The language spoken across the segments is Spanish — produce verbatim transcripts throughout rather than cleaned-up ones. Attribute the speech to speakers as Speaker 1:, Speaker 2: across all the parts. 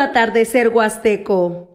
Speaker 1: atardecer huasteco.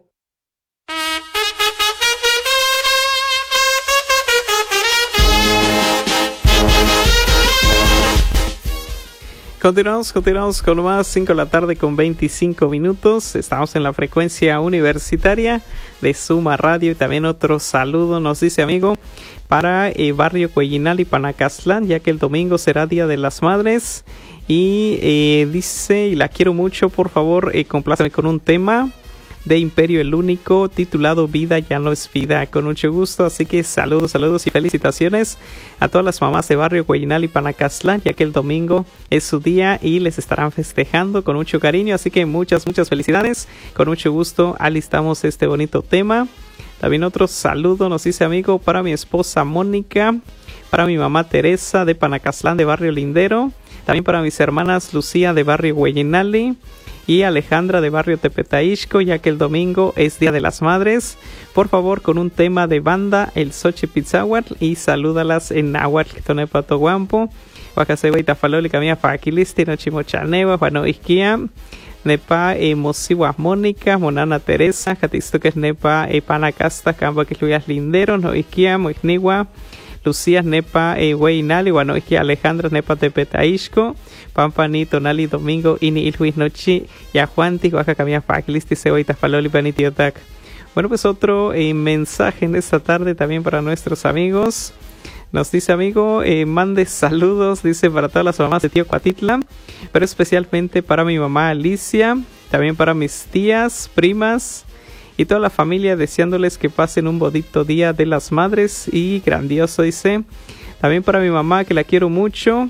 Speaker 2: Continuamos, continuamos con más, cinco de la tarde con veinticinco minutos. Estamos en la frecuencia universitaria de Suma Radio. Y también otro saludo nos dice amigo para el eh, barrio Cuellinal y Panacastlán, ya que el domingo será Día de las Madres. Y eh, dice, y la quiero mucho, por favor, eh, compláceme con un tema de Imperio el Único, titulado Vida ya no es vida, con mucho gusto. Así que saludos, saludos y felicitaciones a todas las mamás de barrio Cuellinal y Panacastlán, ya que el domingo es su día y les estarán festejando con mucho cariño. Así que muchas, muchas felicidades. Con mucho gusto alistamos este bonito tema. También otro saludo nos dice amigo para mi esposa Mónica, para mi mamá Teresa de Panacastlán de barrio Lindero, también para mis hermanas Lucía de barrio Cuellinal y Alejandra de barrio Tepetaixco, ya que el domingo es Día de las Madres. Por favor, con un tema de banda, el Xochipitzahuatl, y salúdalas en náhuatl, Tonepatoguampo, Oaxaca y Tafaloli, Camilla Faquilisti, Nochimochaneva, Juano Isquia, Nepa e Mosiwa Mónica, Monana Teresa, Jatisto que es Nepa e Panacasta, Camba que Luyas Lindero, No Isquia, Moixnigua, Lucía Nepa e Hueinali, Guano Isquia Alejandra Nepa Tepetaixco, Pampani, Tonali, Domingo, Ini, Ilhuis, Nochi, Yahuanti, Oaxaca, Camilla Faquilisti, Ceboitas, Paloli, Panitiotac. Bueno, pues otro eh, mensaje en esta tarde también para nuestros amigos. Nos dice amigo, eh, mande saludos, dice para todas las mamás de Tío Cuatitla, pero especialmente para mi mamá Alicia, también para mis tías, primas y toda la familia, deseándoles que pasen un bonito Día de las Madres y grandioso, dice. También para mi mamá, que la quiero mucho.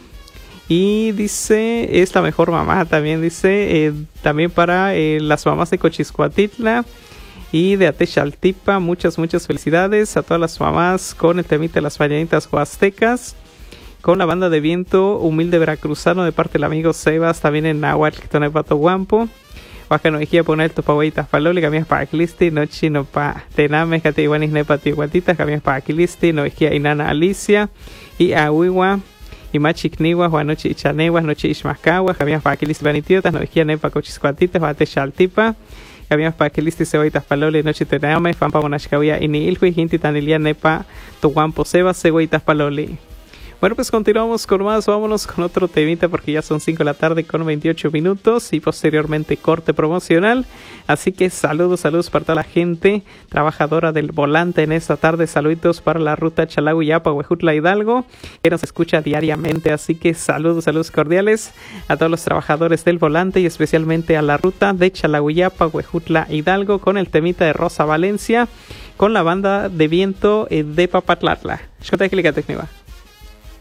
Speaker 2: Y dice, es la mejor mamá también, dice, eh, también para eh, las mamás de Cochiscuatitla y de Atexaltipa, muchas, muchas felicidades a todas las mamás con el temita de las mañanitas huastecas, con la banda de viento humilde veracruzano de parte del amigo Sebas, también en Nahuatl, Tonepatoguampo, Oaxaca no dijía poner tu pagüitas paloli, cambias para Clisti, no chino pa tename, jate iguanis nepa tiguatitas, cambias para Clisti, no dijía inana Alicia y Ahuigua. Y machicnigua, Juanochi y Chaneguas, Nochi Ishmascaguas, Javias Paquilis Vanitiotas, Novijia Nepa Cochiscuatitas, Bate Chaltipa, Javias Paquilis Ceboitas Palole, Nochi Teneame, Fampa Monashkawia, Ini Ilhui, Hinti Tanilia Nepa, Tuguampo Seba, Ceboitas Palole. Bueno, pues continuamos con más, vámonos con otro temita porque ya son cinco de la tarde con veintiocho minutos y posteriormente corte promocional. Así que saludos, saludos para toda la gente trabajadora del volante en esta tarde. Saluditos para la ruta Chalaguyapa, Huejutla, Hidalgo, que nos escucha diariamente. Así que saludos, saludos cordiales a todos los trabajadores del volante y especialmente a la ruta de Chalaguyapa, Huejutla, Hidalgo, con el temita de Rosa Valencia, con la banda de viento de Papatlatla. Xcotequilica Tecniva.